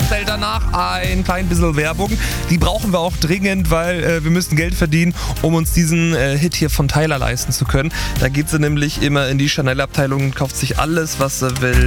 schnell danach ein klein bisschen Werbung. Die brauchen wir auch dringend, weil wir müssen Geld verdienen, um uns diesen Hit hier von Tyler leisten zu können. Da geht sie nämlich immer in die Chanel-Abteilung und kauft sich alles, was sie will.